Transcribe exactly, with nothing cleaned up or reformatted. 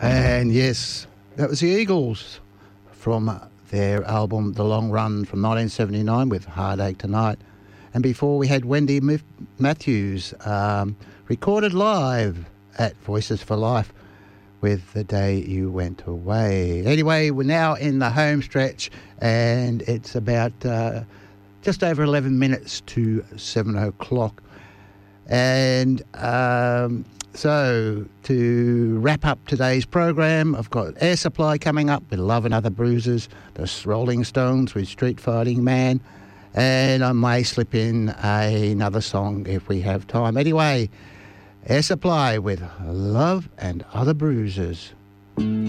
And yes, that was the Eagles from their album The Long Run from nineteen seventy-nine with Heartache Tonight. And before we had Wendy Matthews, um, recorded live at Voices for Life with The Day You Went Away. Anyway, we're now in the home stretch, and it's about uh, just over eleven minutes to seven o'clock. And um, so to wrap up today's program, I've got Air Supply coming up with Love and Other Bruises, the Rolling Stones with Street Fighting Man, and I may slip in a, another song if we have time. Anyway, Air Supply with Love and Other Bruises.